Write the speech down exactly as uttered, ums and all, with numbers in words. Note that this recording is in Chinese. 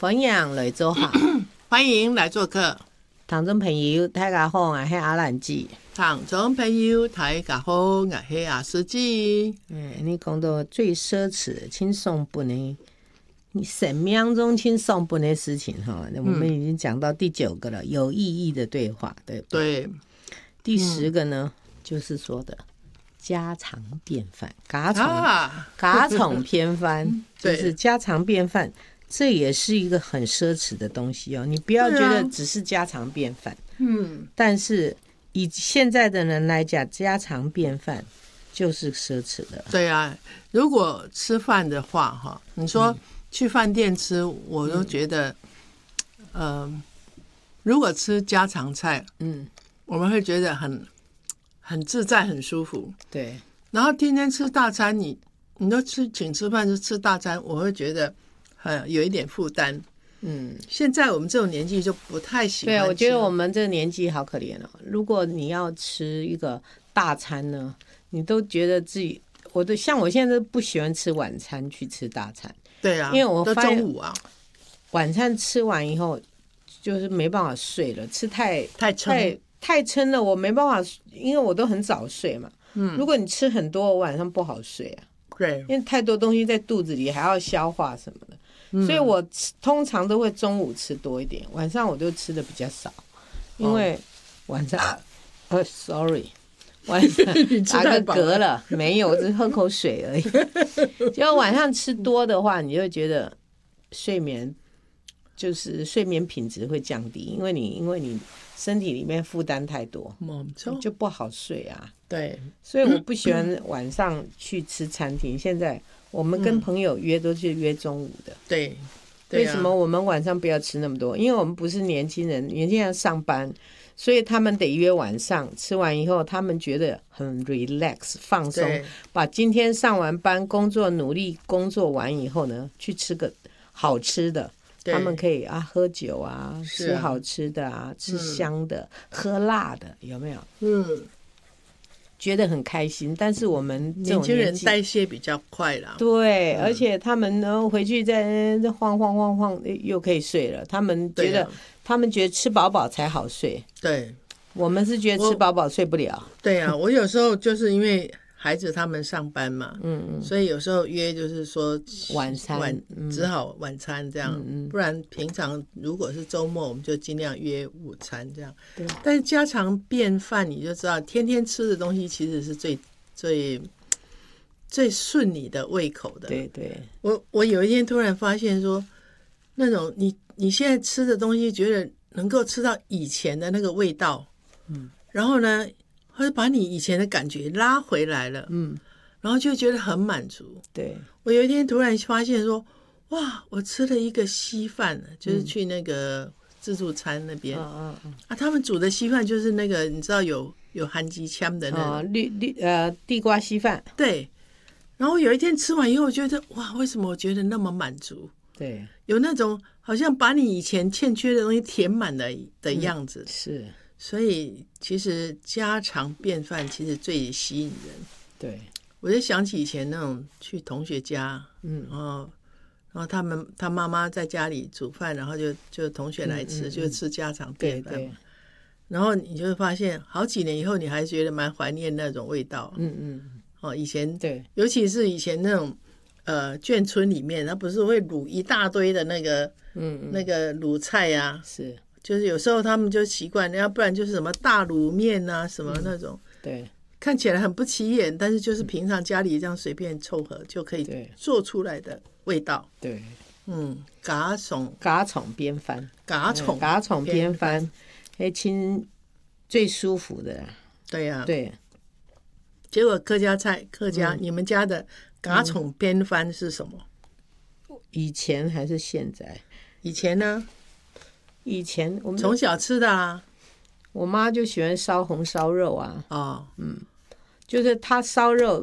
分享来做好， 欢迎来做客。 听众朋友大家好，我是阿兰姐。 听众朋友大家好，我是阿司机。 嗯，你讲到最奢侈的轻松不能你生命中轻松不的事情哈，我们已经讲到第九个了，嗯、有意义的对话，对不对？ 对。 第十个呢，嗯、就是说的家常便饭，家常、 啊、 家常便饭，就是家常便饭。这也是一个很奢侈的东西哦，你不要觉得只是家常便饭，嗯，但是以现在的人来讲，家常便饭就是奢侈的。 对啊，如果吃饭的话，哈，你说去饭店吃，嗯、我都觉得，嗯、呃，如果吃家常菜，嗯，我们会觉得很很自在，很舒服。 对， 然后天天吃大餐，你你都吃请吃饭就吃大餐，我会觉得。呃，有一点负担，嗯，现在我们这种年纪就不太喜欢吃。 对，我觉得我们这个年纪好可怜哦。如果你要吃一个大餐呢，你都觉得自己，我都像我现在都不喜欢吃晚餐去吃大餐。 对啊， 因为我发现中午啊， 晚餐吃完以后就是没办法睡了，吃太太撑太太撑了，我没办法，因为我都很早睡嘛。嗯，如果你吃很多，我晚上不好睡啊。 对， 因为太多东西在肚子里，还要消化什么的。所以我通常都会中午吃多一点，晚上我就吃的比较少，因为晚上，呃、哦 ，sorry， 晚上打个嗝了，没有，我只是喝口水而已。结果晚上吃多的话，你就觉得睡眠就是睡眠品质会降低，因为你因为你身体里面负担太多，就不好睡啊。 对， 所以我不喜欢晚上去吃餐厅，现在。我们跟朋友约都是约中午的， 对，对啊、为什么我们晚上不要吃那么多？因为我们不是年轻人，年轻人上班，所以他们得约晚上，吃完以后他们觉得很 relax 放松，把今天上完班工作努力工作完以后呢，去吃个好吃的，他们可以啊喝酒啊，吃好吃的啊，吃香的，嗯、喝辣的，有没有？嗯。觉得很开心，但是我们年轻人代谢比较快啦。 对，嗯、而且他们呢回去再晃晃晃晃又可以睡了。他们觉得，啊、他们觉得吃饱饱才好睡。 对， 我们是觉得吃饱饱睡不了。 对啊，我有时候就是因为孩子他们上班嘛，嗯嗯，所以有时候约就是说晚餐， 晚只好晚餐这样，嗯嗯，不然平常如果是周末，我们就尽量约午餐这样。对，但是家常便饭你就知道，天天吃的东西其实是最最最顺你的胃口的。 对对， 我我有一天突然发现说，那种你你现在吃的东西，觉得能够吃到以前的那个味道，嗯，然后呢？或者把你以前的感觉拉回来了，嗯，然后就觉得很满足。 对， 我有一天突然发现说，哇，我吃了一个稀饭，就是去那个自助餐那边，嗯嗯、啊，他们煮的稀饭就是那个你知道有有含鸡腔的那种、 哦、绿绿呃地瓜稀饭。 对，然后有一天吃完以后，我觉得哇，为什么我觉得那么满足？ 对， 有那种好像把你以前欠缺的东西填满了的样子。 嗯、是。 所以其实家常便饭其实最吸引人。 对， 我就想起以前那种去同学家，嗯，然后然后他们他妈妈在家里煮饭，然后就就同学来吃，嗯嗯嗯就吃家常便饭。对对。然后你就会发现，好几年以后，你还觉得蛮怀念那种味道。嗯嗯。哦，以前对，尤其是以前那种呃眷村里面，他不是会卤一大堆的那个嗯嗯那个卤菜呀、啊， 是。 就是有时候他们就习惯，要不然就是什么大卤面啊，什么那种， 嗯、对， 看起来很不起眼，但是就是平常家里这样随便凑合就可以做出来的味道。 对， 嗯，家常家常便饭， 家常家常便饭，还亲最舒服的。 对呀、啊， 对。 结果客家菜，客家、嗯、你们家的家常便饭是什么？ 以前还是现在？ 以前呢？ 以前我们从小吃的啊， 我妈就喜欢烧红烧肉啊。 哦， 嗯，就是她烧肉